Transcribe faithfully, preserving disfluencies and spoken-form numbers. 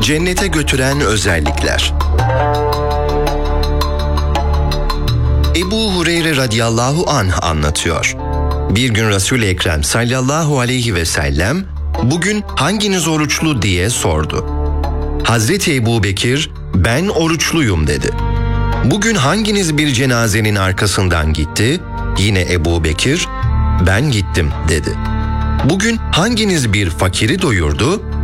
Cennete götüren özellikler. Ebu Hureyre radıyallahu anh anlatıyor. Bir gün Resul-i Ekrem sallallahu aleyhi ve sellem, "Bugün hanginiz oruçlu?" diye sordu. Hazreti Ebu Bekir, "Ben oruçluyum." dedi. "Bugün hanginiz bir cenazenin arkasından gitti?" Yine Ebu Bekir, "Ben gittim." dedi. "Bugün hanginiz bir fakiri doyurdu?"